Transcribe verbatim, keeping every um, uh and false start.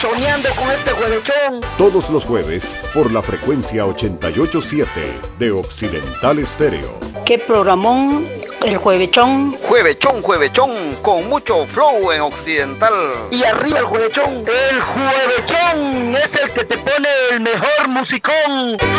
Soñando con este juevechón. Todos los jueves por la frecuencia ochenta y ocho punto siete de Occidental Estéreo. ¿Qué programón? El juevechón. Juevechón, juevechón, con mucho flow en Occidental. Y arriba el juevechón. El juevechón es el que te pone el mejor musicón.